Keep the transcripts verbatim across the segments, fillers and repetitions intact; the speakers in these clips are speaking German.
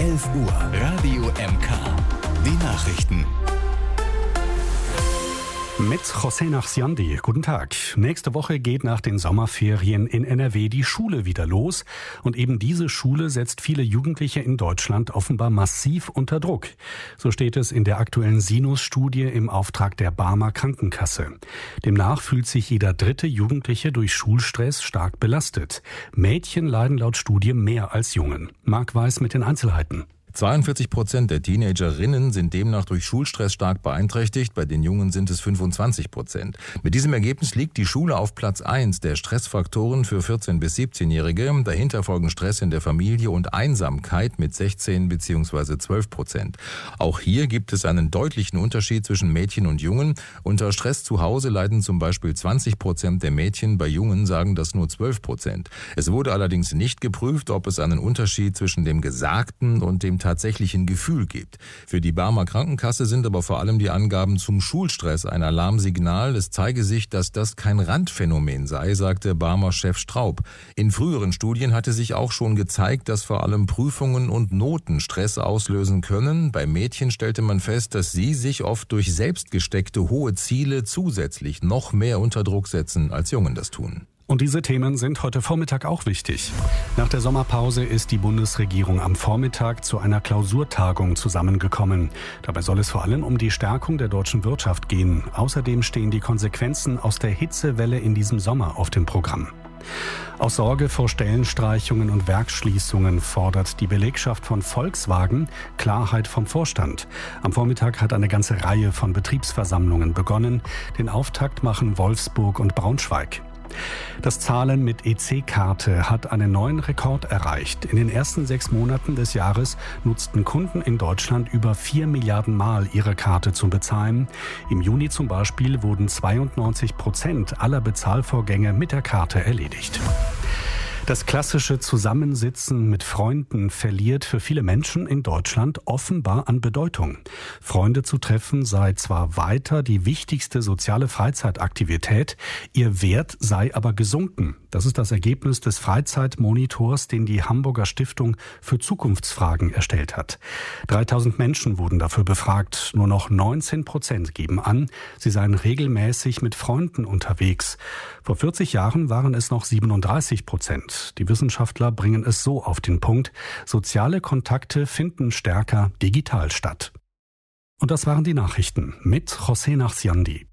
elf Uhr, Radio M K. Die Nachrichten. Mit José Nachsiandi. Guten Tag. Nächste Woche geht nach den Sommerferien in N R W die Schule wieder los. Und eben diese Schule setzt viele Jugendliche in Deutschland offenbar massiv unter Druck. So steht es in der aktuellen Sinus-Studie im Auftrag der Barmer Krankenkasse. Demnach fühlt sich jeder dritte Jugendliche durch Schulstress stark belastet. Mädchen leiden laut Studie mehr als Jungen. Marc Weiß mit den Einzelheiten. zweiundvierzig Prozent der Teenagerinnen sind demnach durch Schulstress stark beeinträchtigt, bei den Jungen sind es fünfundzwanzig Prozent. Mit diesem Ergebnis liegt die Schule auf Platz eins der Stressfaktoren für vierzehn- bis siebzehnjährige. Dahinter folgen Stress in der Familie und Einsamkeit mit sechzehn bzw. zwölf Prozent. Auch hier gibt es einen deutlichen Unterschied zwischen Mädchen und Jungen. Unter Stress zu Hause leiden zum Beispiel zwanzig Prozent der Mädchen, bei Jungen sagen das nur zwölf Prozent. Es wurde allerdings nicht geprüft, ob es einen Unterschied zwischen dem Gesagten und dem tatsächlichen Gefühl gibt. Für die Barmer Krankenkasse sind aber vor allem die Angaben zum Schulstress ein Alarmsignal. Es zeige sich, dass das kein Randphänomen sei, sagte Barmer Chef Straub. In früheren Studien hatte sich auch schon gezeigt, dass vor allem Prüfungen und Noten Stress auslösen können. Bei Mädchen stellte man fest, dass sie sich oft durch selbst gesteckte hohe Ziele zusätzlich noch mehr unter Druck setzen, als Jungen das tun. Und diese Themen sind heute Vormittag auch wichtig. Nach der Sommerpause ist die Bundesregierung am Vormittag zu einer Klausurtagung zusammengekommen. Dabei soll es vor allem um die Stärkung der deutschen Wirtschaft gehen. Außerdem stehen die Konsequenzen aus der Hitzewelle in diesem Sommer auf dem Programm. Aus Sorge vor Stellenstreichungen und Werksschließungen fordert die Belegschaft von Volkswagen Klarheit vom Vorstand. Am Vormittag hat eine ganze Reihe von Betriebsversammlungen begonnen. Den Auftakt machen Wolfsburg und Braunschweig. Das Zahlen mit E C-Karte hat einen neuen Rekord erreicht. In den ersten sechs Monaten des Jahres nutzten Kunden in Deutschland über vier Milliarden Mal ihre Karte zum Bezahlen. Im Juni zum Beispiel wurden zweiundneunzig Prozent aller Bezahlvorgänge mit der Karte erledigt. Das klassische Zusammensitzen mit Freunden verliert für viele Menschen in Deutschland offenbar an Bedeutung. Freunde zu treffen sei zwar weiter die wichtigste soziale Freizeitaktivität, ihr Wert sei aber gesunken. Das ist das Ergebnis des Freizeitmonitors, den die Hamburger Stiftung für Zukunftsfragen erstellt hat. dreitausend Menschen wurden dafür befragt. Nur noch neunzehn Prozent geben an, sie seien regelmäßig mit Freunden unterwegs. Vor vierzig Jahren waren es noch siebenunddreißig Prozent. Die Wissenschaftler bringen es so auf den Punkt: Soziale Kontakte finden stärker digital statt. Und das waren die Nachrichten mit José Nachsiandi.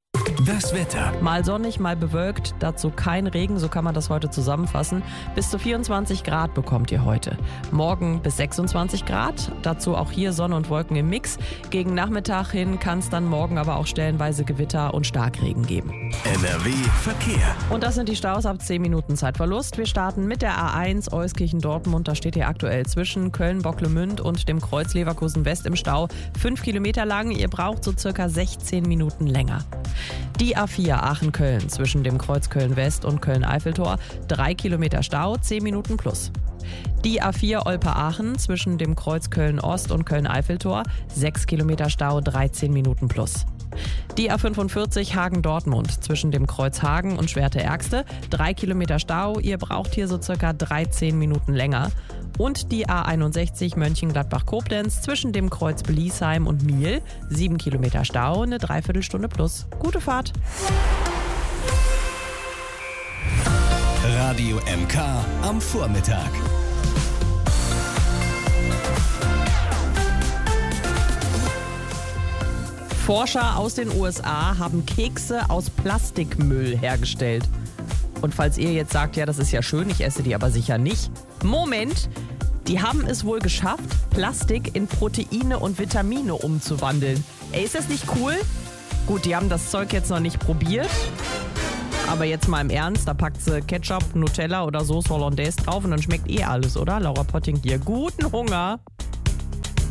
Das Wetter. Mal sonnig, mal bewölkt, dazu kein Regen, so kann man das heute zusammenfassen. Bis zu vierundzwanzig Grad bekommt ihr heute. Morgen bis sechsundzwanzig Grad, dazu auch hier Sonne und Wolken im Mix. Gegen Nachmittag hin kann es dann morgen aber auch stellenweise Gewitter und Starkregen geben. N R W Verkehr. Und das sind die Staus ab zehn Minuten Zeitverlust. Wir starten mit der A eins Euskirchen-Dortmund. Da steht ihr aktuell zwischen Köln-Bocklemünd und dem Kreuz Leverkusen West im Stau. Fünf Kilometer lang, ihr braucht so circa sechzehn Minuten länger. Die A vier Aachen-Köln zwischen dem Kreuz Köln-West und Köln-Eiffeltor. Drei Kilometer Stau, zehn Minuten plus. Die A vier Olpe-Aachen zwischen dem Kreuz Köln-Ost und Köln-Eiffeltor. Sechs Kilometer Stau, dreizehn Minuten plus. Die A fünfundvierzig Hagen-Dortmund zwischen dem Kreuz Hagen und Schwerte-Ärgste. Drei Kilometer Stau, ihr braucht hier so circa dreizehn Minuten länger. Und die A einundsechzig Mönchengladbach-Koblenz zwischen dem Kreuz Bliesheim und Miel. Sieben Kilometer Stau, eine Dreiviertelstunde plus. Gute Fahrt! Radio M K am Vormittag. Forscher aus den U S A haben Kekse aus Plastikmüll hergestellt. Und falls ihr jetzt sagt, ja, das ist ja schön, ich esse die aber sicher nicht. Moment, die haben es wohl geschafft, Plastik in Proteine und Vitamine umzuwandeln. Ey, ist das nicht cool? Gut, die haben das Zeug jetzt noch nicht probiert. Aber jetzt mal im Ernst, da packt sie Ketchup, Nutella oder Sauce Hollandaise drauf und dann schmeckt eh alles, oder? Laura Potting hier. Guten Hunger!